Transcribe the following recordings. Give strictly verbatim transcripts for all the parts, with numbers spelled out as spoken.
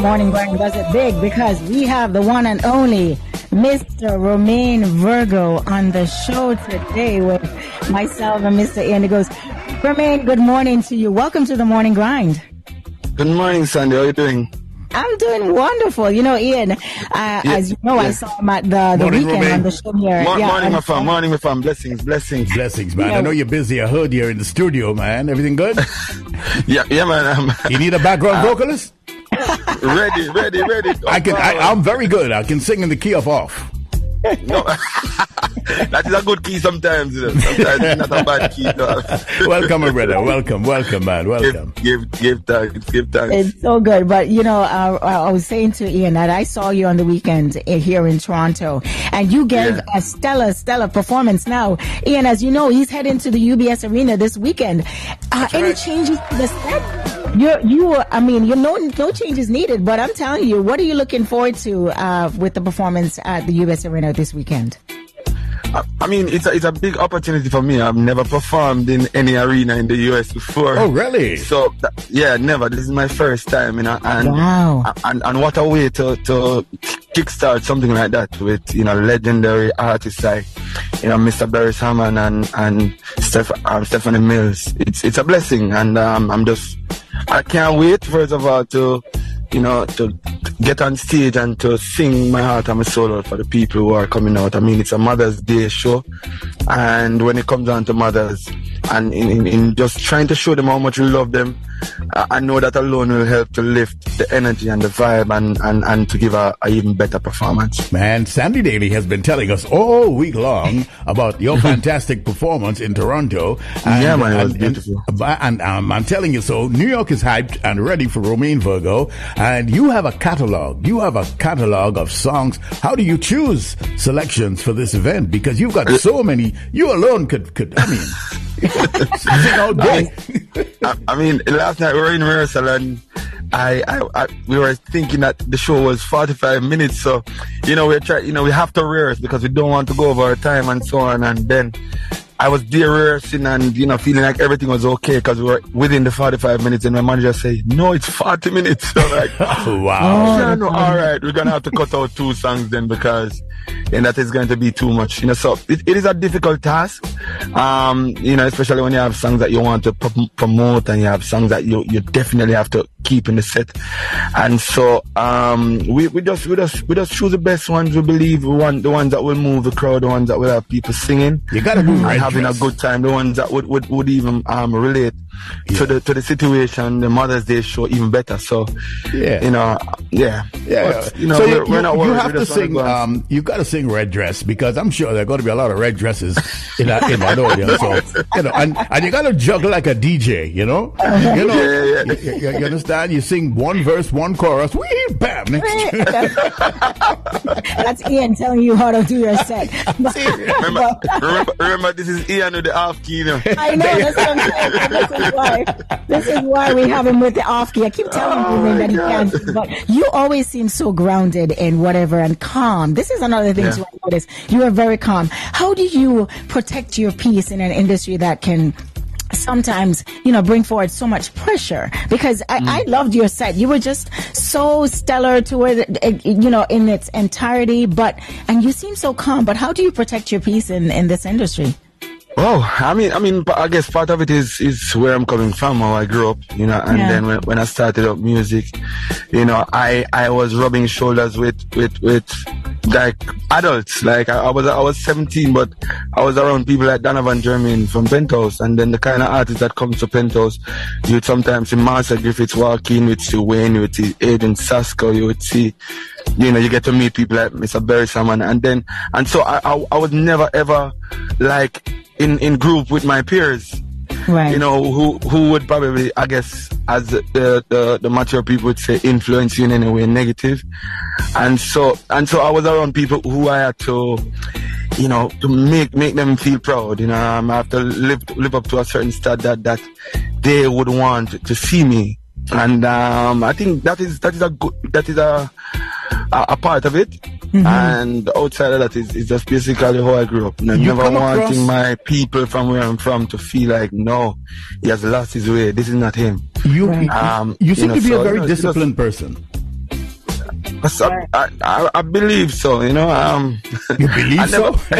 Morning Grind does it big because we have the one and only Mister Romain Virgo on the show today with myself and Mister Ian. He goes, Romain, good morning to you. Welcome to the Morning Grind. Good morning, Sandy. How are you doing? I'm doing wonderful. You know, Ian, uh, yeah, as you know, yeah. I saw him at the, the morning, weekend Romain. on the show here. Mo- yeah, morning, my fam. Morning, my fam. Blessings, blessings. Blessings, man. You know, I know you're busy. I heard you're in the studio, man. Everything good? yeah, yeah, man. Um, you need a background uh, vocalist? ready, ready, ready. I can. I, I'm very good. I can sing in the key of off. No, that is a good key sometimes. You know. Sometimes it's not a bad key. No. Welcome, my brother. Welcome, welcome, man. Welcome. Give, give, give thanks. Give thanks. It's so good. But, you know, uh, I was saying to Ian that I saw you on the weekend here in Toronto, and you gave yeah. a stellar, stellar performance. Now, Ian, as you know, he's heading to the U B S Arena this weekend. Uh, any right. changes to the set? You, you, I mean, you know, no changes needed, but I'm telling you, what are you looking forward to uh, with the performance at the U B S Arena this weekend? I, I mean, it's a, it's a big opportunity for me. I've never performed in any arena in the U S before. Oh, really? So, th- yeah, never. This is my first time, you know, and, wow. and, and what a way to, to kickstart something like that with, you know, legendary artists like, you know, Mister Barry Hammond and, and Steph, um, Stephanie Mills. It's, it's a blessing, and um, I'm just, I can't wait, first of all, to, you know, to get on stage and to sing my heart and my soul out for the people who are coming out. I mean, it's a Mother's Day show, and when it comes down to mothers, and in, in, in just trying to show them how much we love them, I, I know that alone will help to lift the energy and the vibe and, and, and to give a, a even better performance. Man, Sandy Daly has been telling us all week long about your fantastic performance in Toronto. And, yeah, man, it was and, beautiful. And, and um, I'm telling you so, New York is hyped and ready for Romain Virgo, and you have a catalog. You have a catalog of songs. How do you choose selections for this event? Because you've got so many. You alone could, could I mean, sing all day. I, I mean, last night we were in rehearsal, and I, I, I, we were thinking that the show was forty-five minutes. So, you know, we try, you know, we have to rehearse because we don't want to go over our time and so on. And then I was there rehearsing and, you know, feeling like everything was okay because we were within the forty-five minutes, and my manager said, no, it's forty minutes. So like, oh, wow. Yeah, no, all right, we're going to have to cut out two songs then because and that is going to be too much. You know, so it, it is a difficult task, um, you know, especially when you have songs that you want to p- promote and you have songs that you, you definitely have to keep in the set. And so, um, we, we just, we just, we just choose the best ones. We believe we want the ones that will move the crowd, the ones that will have people singing. You gotta move and having a good time, the ones that would, would, would even, um, relate yeah. to the, to the situation, the Mother's Day show even better. So, yeah, you know, yeah. Yeah. But, you know, so we're, you, we're not worried. You have to sing, um, you gotta sing Red Dress because I'm sure there are going to be a lot of red dresses in that, in that audience. So, you know, and, and you got to juggle like a D J, you know? You know, yeah, yeah. You, you, you understand? You sing one verse, one chorus, wee, bam, next. That's Ian telling you how to do your set. remember, remember, remember, this is Ian with the off key, you know? I know, that's what I'm saying. This is why, this is why we have him with the off key. I keep telling oh him that he can't, but you always seem so grounded in whatever and calm. This is another thing yeah. to notice. You are very calm. How do you protect your peace in an industry that can sometimes, you know, bring forward so much pressure? Because I, mm. I loved your set. You were just so stellar to it, you know, in its entirety, but, and you seem so calm, but how do you protect your peace in, in this industry? Oh, I mean, I mean, I guess part of it is, is where I'm coming from, how I grew up, you know, and yeah. then when, when I started up music, you know, I, I was rubbing shoulders with, with, with, like, adults. Like, I, I was, I was seventeen, but I was around people like Donovan Jermaine from Penthouse, and then the kind of artists that comes to Penthouse, you would sometimes see Marcia Griffiths walk in, you would see Wayne, you would see Aiden Sasko, you would see, you know, you get to meet people like Mister Barry Hammond, and then, and so I, I, I was never ever, like, in, in group with my peers. Right. You know, who who would probably, I guess, as the, the, the mature people would say, influence you in any way negative. And so, and so I was around people who I had to, you know, to make, make them feel proud. You know, um, I have to live, live up to a certain standard that they would want to see me. And, um, I think that is, that is a good, that is a, a, a part of it. Mm-hmm. And outside of that is, is just basically how I grew up. You you never wanting across... my people from where I'm from to feel like, no, he has lost his way. This is not him. You, um, you seem you know, to be so, a very you know, disciplined just... person. I, I, I, I believe so, you know. Um, you believe never, so?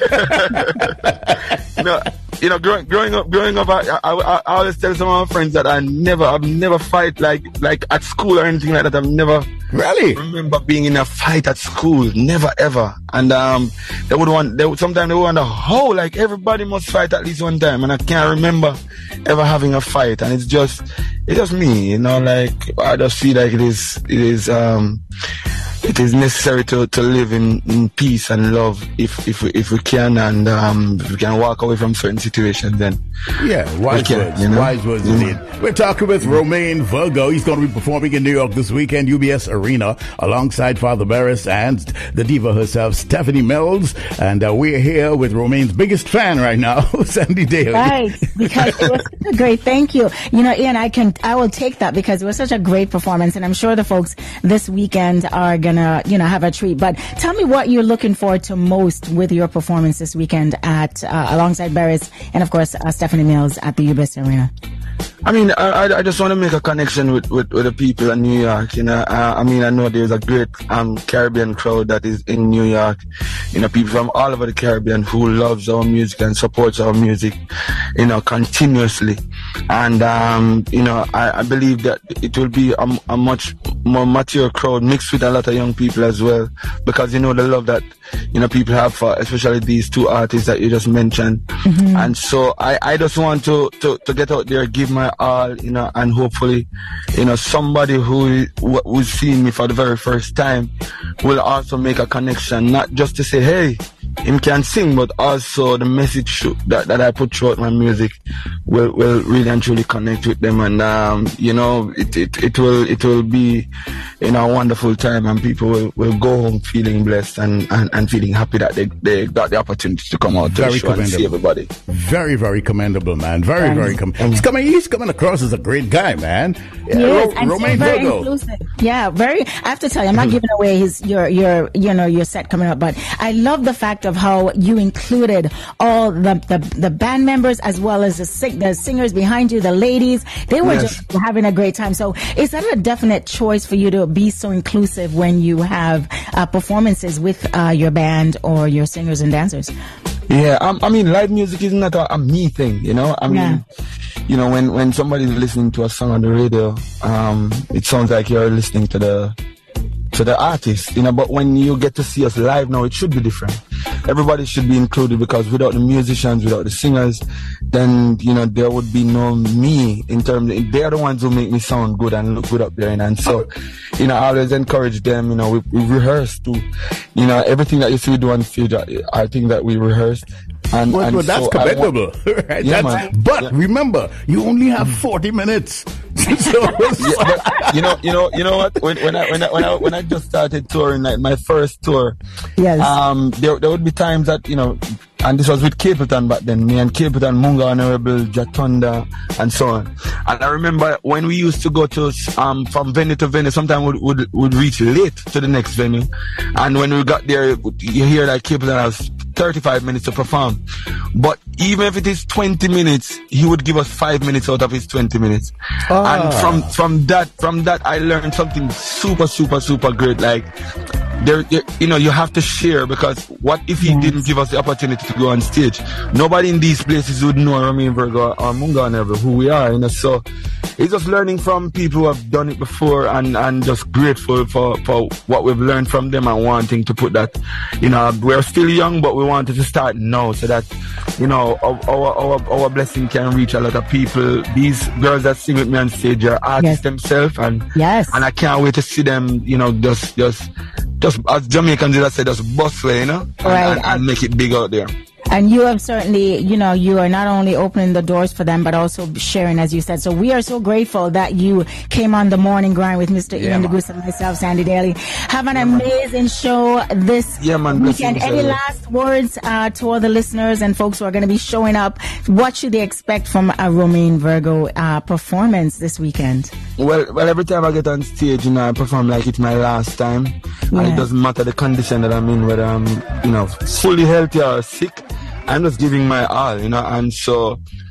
you know, you know, growing, growing up, growing up, I, I, I always tell some of my friends that I never, I've never fight like, like at school or anything like that. I've never really remember being in a fight at school. Never ever. And um, they would want, they would sometimes they would wonder how, like everybody must fight at least one time, and I can't remember ever having a fight. And it's just, it's just me, you know. Like I just feel like it is, it is um. It is necessary to, to live in, in peace and love if if we, if we can, and um, if we can walk away from certain situations, then yeah, wise can, words, you know? wise words indeed. Mm. We're talking with Romain Virgo. He's going to be performing in New York this weekend, U B S Arena, alongside Father Barris and the diva herself, Stephanie Mills. And uh, we're here with Romain's biggest fan right now, Sandy Daly. Right, because it was such a great. Thank you. You know, Ian, I can I will take that because it was such a great performance, and I'm sure the folks this weekend are gonna, you know, have a treat. But tell me what you're looking forward to most with your performance this weekend at uh, alongside Barris and of course uh, Stephanie Mills at the U B S Arena. I mean, I, I just want to make a connection with, with, with the people in New York. You know, uh, I mean, I know there's a great um, Caribbean crowd that is in New York. You know, people from all over the Caribbean who loves our music and supports our music, you know, continuously. And, um, you know, I, I believe that it will be a, a much more mature crowd mixed with a lot of young people as well. Because, you know, the love that, you know, people have for especially these two artists that you just mentioned. Mm-hmm. And so I, I just want to, to, to get out there, give my all, you know, and hopefully, you know, somebody who who's seeing me for the very first time will also make a connection, not just to say, hey, him can sing, but also the message that, that I put throughout my music will, will really and truly connect with them. And, um, you know, it, it, it will, it will be, you know, a wonderful time, and people will, will go home feeling blessed and, and, and feeling happy that they, they got the opportunity to come out to the show and see everybody. Very, very commendable, man. Very, very commendable. He's coming, he's coming across as a great guy, man. Yes, Ro- Romain very Virgo. Inclusive. Yeah, very, I have to tell you, I'm not giving away his, your, your, you know, your set coming up, but I love the fact of how you included all the, the, the band members as well as the, sing, the singers behind you, the ladies. They were yes. just having a great time. So is that a definite choice for you to be so inclusive when you have uh, performances with uh, your band or your singers and dancers? Yeah, um, I mean, live music is not a, a me thing, you know? I mean, yeah. you know, when, when somebody's listening to a song on the radio, um, it sounds like you're listening to the to the artist, you know, but when you get to see us live now, it should be different. Everybody should be included, because without the musicians, without the singers, then, you know, there would be no me in terms of, they're the ones who make me sound good and look good up there. And so, you know, I always encourage them, you know, we, we rehearse too. You know, everything that you see we do on stage, I think that we rehearsed. And, well, and well, that's so commendable. right? Yeah, that's, but yeah. remember, you only have forty minutes. so, yeah, but, you know, you know, you know what? When, when I when I when I when I just started touring, like my first tour, yes. um, there there would be times that, you know, and this was with Capleton back then, me and Capleton, Munga Honorable, Jatonda, and so on. And I remember when we used to go to um from venue to venue, sometimes would would would reach late to the next venue, and when we got there, you hear that Capleton has thirty-five minutes to perform. But even if it is twenty minutes, he would give us five minutes out of his twenty minutes. Ah. And from, from that, from that, I learned something super, super, super great. Like, there, you know, you have to share, because what if he yes. didn't give us the opportunity to go on stage? Nobody in these places would know Romain Virgo or Munga Honorable, who we are, you know. So it's just learning from people who have done it before, and, and just grateful for, for what we've learned from them, and wanting to put that, you know, we're still young, but we wanted to start now so that, you know, our, our, our, our blessing can reach a lot of people. These girls that sing with me on stage are artists yes. themselves, and yes. and I can't wait to see them, you know, just, just, just as Jamaicans did, I say, just bustle, you know, and, right. and, and make it big out there. And you have certainly, you know, you are not only opening the doors for them, but also sharing, as you said. So we are so grateful that you came on the morning grind with Mister Yeah, Ian DeGussa and myself, Sandy Daly. Have an yeah, amazing man. show this yeah, man, weekend. Any last words uh, to all the listeners and folks who are going to be showing up? What should they expect from a Romain Virgo uh, performance this weekend? Well, well, every time I get on stage, you know, I perform like it's my last time. Yeah. And it doesn't matter the condition that I'm in, whether I'm, you know, fully healthy or sick. I'm just giving my all, you know, and so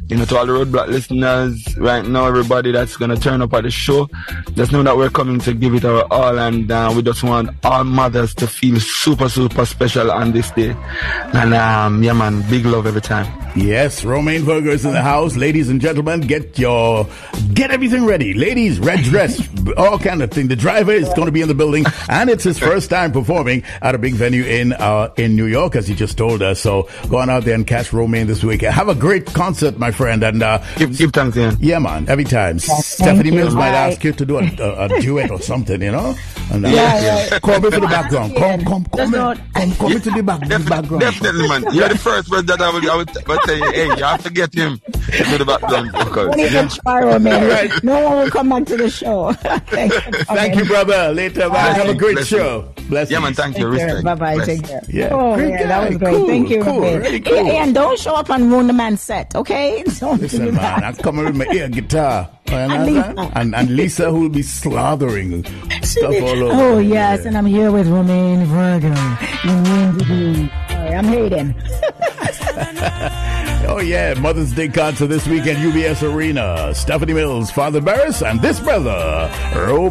you know, to all the Roadblock listeners right now, everybody that's going to turn up at the show, just know that we're coming to give it our all, and uh, we just want all mothers to feel super, super special on this day. And um, yeah, man, big love every time. Yes, Romain Virgo is in the house. Ladies and gentlemen, get your, get everything ready. Ladies, red dress, all kind of thing. The driver is going to be in the building, and it's his first time performing at a big venue in uh, in New York, as he just told us. So go on out there and catch Romain this week. Have a great concert, my friend. And uh, give, give thanks, Ian. Yeah, man, every time. Yes, Stephanie Mills you. might Bye. ask you to do a, a, a duet or something, you know? And, uh, Yeah, yeah. Come into the background. Come, come, come, Just in. come, come into the back, Def- background. Definitely, man. You're the first person that I would, I would, I would say, hey, you have to get him to the background. Don't even try, Romain. Right. No one will come back to the show. Thank you. Thank you, brother. Later, man. Have a great Bless show. Bless Yeah, you. man, thank you. Take care. Respect. Bye-bye. Bless. Take care. Yeah. Oh, Great yeah, that guy. was great. Cool, Thank you, cool, Romain. really cool. Yeah, and don't show up on Ruin the Man set, okay? Don't Listen, do man, that. I'm coming with my ear guitar. And Lisa. And, and Lisa, who will be slathering stuff all over. Oh, yes, and I'm here with Romain Virgo. Sorry, I'm hating. Oh, yeah, Mother's Day concert this weekend, U B S Arena. Stephanie Mills, Father Barris, and this brother, Ro